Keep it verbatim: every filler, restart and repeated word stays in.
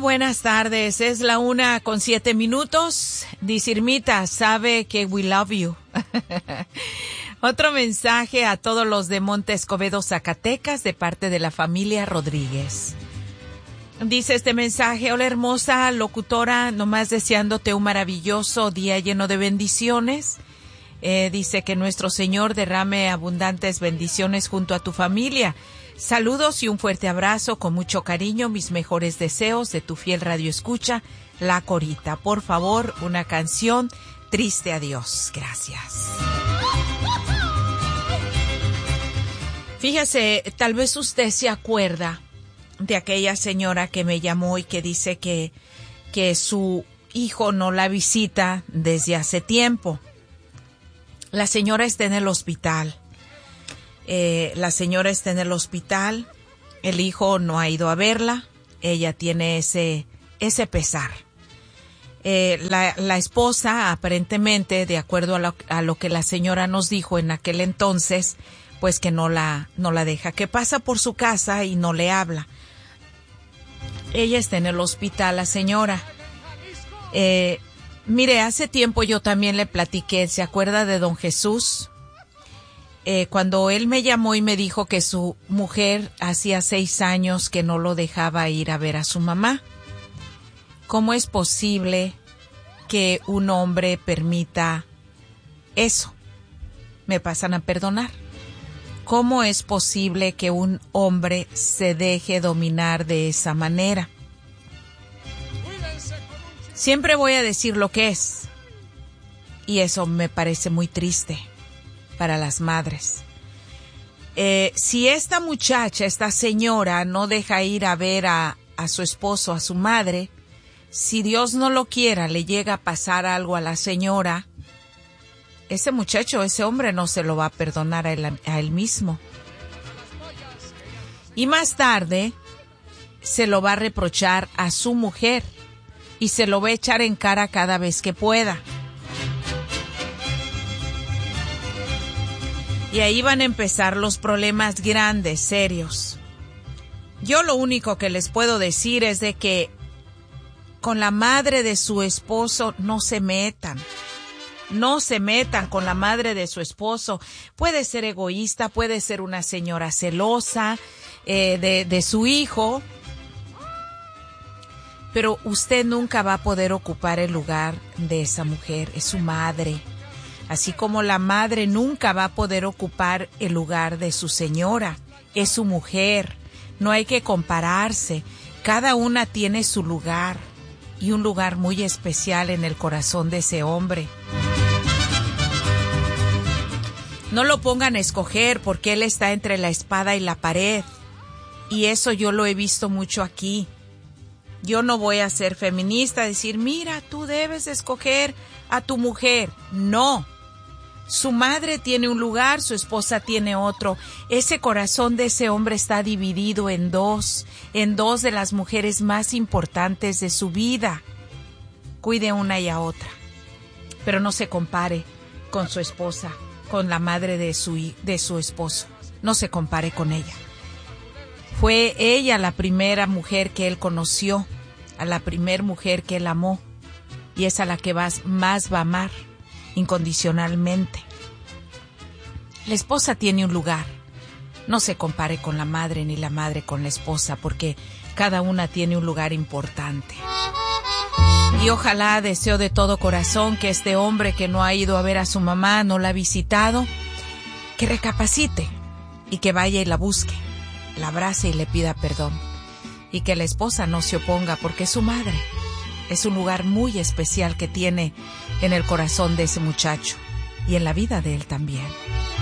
buenas tardes. Es la una con siete minutos. Dice Irmita, sabe que we love you. Otro mensaje a todos los de Monte Escobedo, Zacatecas, de parte de la familia Rodríguez. Dice este mensaje: hola hermosa locutora, nomás deseándote un maravilloso día lleno de bendiciones. Eh, dice que nuestro Señor derrame abundantes bendiciones junto a tu familia. Saludos y un fuerte abrazo, con mucho cariño, mis mejores deseos de tu fiel radioescucha, La Corita. Por favor, una canción, Triste Adiós. Gracias. Fíjese, tal vez usted se acuerda de aquella señora que me llamó y que dice que, que su hijo no la visita desde hace tiempo. La señora está en el hospital. Eh, la señora está en el hospital. El hijo no ha ido a verla. Ella tiene ese, ese pesar. Eh, la, la esposa, aparentemente, de acuerdo a lo, a lo que la señora nos dijo en aquel entonces, pues que no la, no la deja, que pasa por su casa y no le habla. Ella está en el hospital, la señora. Eh, mire, hace tiempo yo también le platiqué, ¿se acuerda de don Jesús? Eh, cuando él me llamó y me dijo que su mujer hacía seis años que no lo dejaba ir a ver a su mamá. ¿Cómo es posible que un hombre permita eso? Me pasan a perdonar. ¿Cómo es posible que un hombre se deje dominar de esa manera? Siempre voy a decir lo que es. Y eso me parece muy triste para las madres. Eh, si esta muchacha, esta señora, no deja ir a ver a, a su esposo, a su madre, si Dios no lo quiera, le llega a pasar algo a la señora, ese muchacho, ese hombre no se lo va a perdonar a él, a él mismo. Y más tarde se lo va a reprochar a su mujer y se lo va a echar en cara cada vez que pueda. Y ahí van a empezar los problemas grandes, serios. Yo lo único que les puedo decir es de que con la madre de su esposo no se metan. No se metan con la madre de su esposo. Puede ser egoísta, puede ser una señora celosa eh, de, de su hijo, pero usted nunca va a poder ocupar el lugar de esa mujer, es su madre. Así como la madre nunca va a poder ocupar el lugar de su señora, es su mujer. No hay que compararse, cada una tiene su lugar y un lugar muy especial en el corazón de ese hombre. No lo pongan a escoger porque él está entre la espada y la pared. Y eso yo lo he visto mucho aquí. Yo no voy a ser feminista, decir, mira, tú debes escoger a tu mujer. No. Su madre tiene un lugar, su esposa tiene otro. Ese corazón de ese hombre está dividido en dos, en dos de las mujeres más importantes de su vida. Cuide una y a otra. Pero no se compare con su esposa, con la madre de su, de su esposo. No se compare con ella. Fue ella la primera mujer que él conoció, a la primera mujer que él amó, y es a la que más, más va a amar incondicionalmente. La esposa tiene un lugar. No se compare con la madre ni la madre con la esposa, porque cada una tiene un lugar importante. Y ojalá, deseo de todo corazón que este hombre que no ha ido a ver a su mamá, no la ha visitado, que recapacite y que vaya y la busque, la abrace y le pida perdón. Y que la esposa no se oponga porque es su madre. Es un lugar muy especial que tiene en el corazón de ese muchacho y en la vida de él también.